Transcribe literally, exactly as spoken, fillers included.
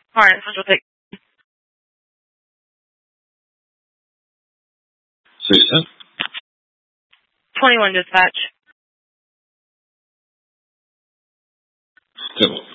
Alright, so take six ten. twenty-one dispatch. Good.